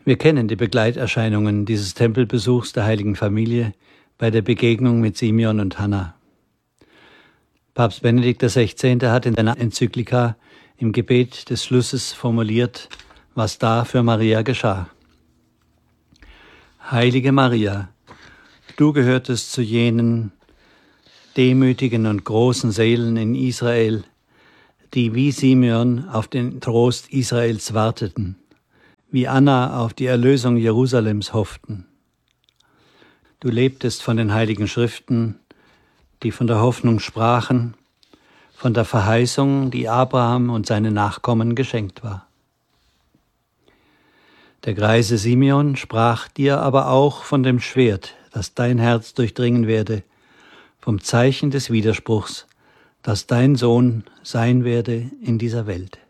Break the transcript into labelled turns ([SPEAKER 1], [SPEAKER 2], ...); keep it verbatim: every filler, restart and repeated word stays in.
[SPEAKER 1] Wir kennen die Begleiterscheinungen dieses Tempelbesuchs der heiligen Familie bei der Begegnung mit Simeon und Hannah. Papst Benedikt der Sechzehnte hat in seiner Enzyklika im Gebet des Schlusses formuliert, was da für Maria geschah. Heilige Maria, du gehörtest zu jenen demütigen und großen Seelen in Israel, die wie Simeon auf den Trost Israels warteten, wie Anna auf die Erlösung Jerusalems hofften. Du lebtest von den heiligen Schriften, die von der Hoffnung sprachen, von der Verheißung, die Abraham und seine Nachkommen geschenkt war. Der greise Simeon sprach dir aber auch von dem Schwert, das dein Herz durchdringen werde, vom Zeichen des Widerspruchs, das dein Sohn sein werde in dieser Welt.